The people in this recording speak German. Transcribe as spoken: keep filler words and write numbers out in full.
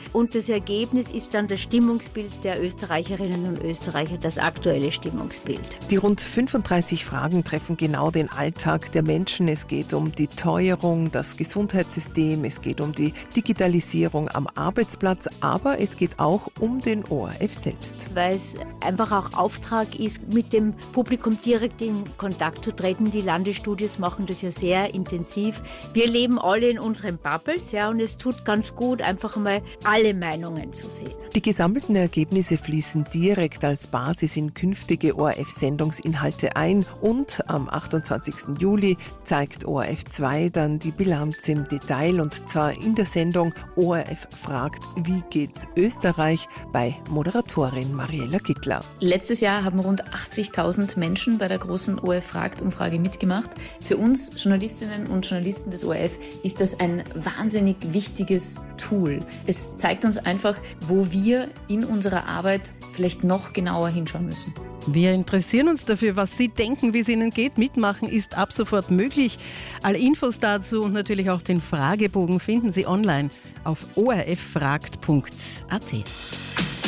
Und das Ergebnis ist dann das Stimmungsbild der Österreicherinnen und Österreicher, das aktuelle Stimmungsbild. Die rund fünfunddreißig Fragen treffen genau den Alltag der Menschen. Es geht um die Teuerung, das Gesundheitssystem, es geht um die Digitalisierung am Arbeitsplatz, aber es geht auch um den O R F selbst. Weil es einfach auch Auftrag ist, mit dem Publikum direkt in Kontakt zu treten. Die Landesstudios machen das ja sehr intensiv. Wir leben alle in unseren Bubbles, ja, und es tut ganz gut, einfach mal alle Meinungen zu sehen. Die gesammelten Ergebnisse fließen direkt als Basis in künftige O R F-Sendungsinhalte ein und am achtundzwanzigsten Juli zeigt O R F zwei dann die Bilanz im Detail und zwar in der Sendung O R F fragt, wie geht's Österreich bei Moderatorin Mariella Gittler. Letztes Jahr haben rund achtzigtausend Menschen bei der großen O R F fragt Umfrage mitgemacht. Für uns Journalistinnen und Journalisten des O R F ist das ein wahnsinnig wichtiges Tool. Es zeigt uns einfach, wo wir in unserer Arbeit vielleicht noch genauer hinschauen müssen. Wir interessieren uns dafür, was Sie denken, wie es Ihnen geht. Mitmachen ist ab sofort möglich. Alle Infos dazu und natürlich auch den Fragebogen finden Sie online auf o r f fragt punkt a t.